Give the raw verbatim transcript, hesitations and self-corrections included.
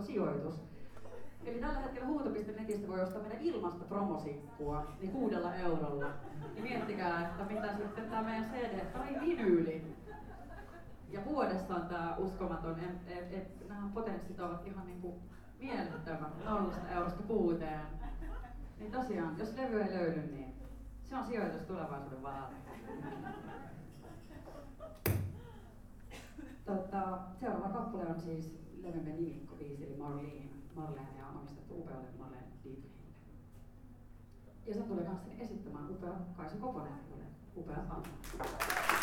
on sijoitus. Eli tällä hetkellä huuto piste netistä voi ostaa meidän ilmasta promosikkua niin kuudella eurolla. Niin miettikää, että mitä sitten tämä meidän C D tai vinyyli. Ja vuodessa on tää uskomaton, että et, et, nämä potenssit ovat ihan niinku mielettömät nollasta eurosta kuuteen. Niin tosiaan, jos levy ei löydy, niin se on sijoitus tulevaisuuden varalle. Tota, seuraava kappale on siis levymme nimikkobiisi, eli Marlene. Marlene ja on omistettu upealle Marlene Dietrichille. Ja se tulee kanssani esittämään upea Kaisa Koponen, upea Anna.